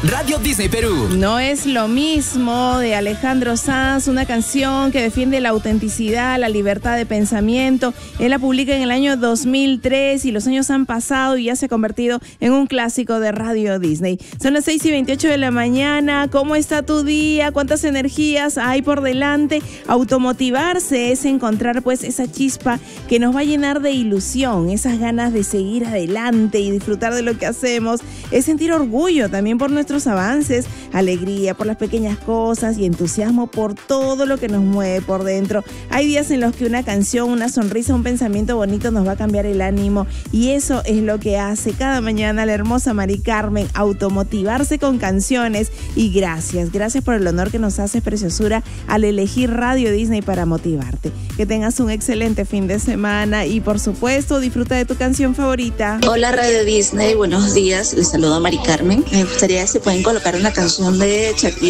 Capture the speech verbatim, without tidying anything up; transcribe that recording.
Radio Disney Perú. No es lo mismo, de Alejandro Sanz, una canción que defiende la autenticidad, la libertad de pensamiento. Él la publica en el año dos mil tres y los años han pasado y ya se ha convertido en un clásico de Radio Disney. Son las seis y veintiocho de la mañana. ¿Cómo está tu día? ¿Cuántas energías hay por delante? Automotivarse es encontrar pues esa chispa que nos va a llenar de ilusión, esas ganas de seguir adelante y disfrutar de lo que hacemos. Es sentir orgullo también por nuestros avances, alegría por las pequeñas cosas y entusiasmo por todo lo que nos mueve por dentro. Hay días en los que una canción, una sonrisa, un pensamiento bonito nos va a cambiar el ánimo y eso es lo que hace cada mañana la hermosa Mari Carmen, automotivarse con canciones. Y gracias, gracias por el honor que nos haces, preciosura, al elegir Radio Disney para motivarte. Que tengas un excelente fin de semana y por supuesto disfruta de tu canción favorita. Hola Radio Disney, buenos días, les saludo a Mari Carmen. Me gustaría si pueden colocar una canción de Shakira.